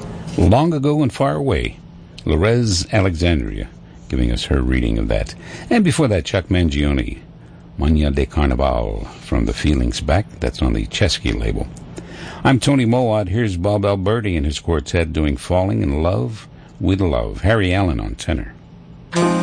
Long Ago and Far Away, Lorez Alexandria, giving us her reading of that. And before that, Chuck Mangione, Mania de Carnaval, from the Feelings Back. That's on the Chesky label. I'm Tony Mowat. Here's Bob Alberti and his quartet doing Falling in Love with Love. Harry Allen on tenor.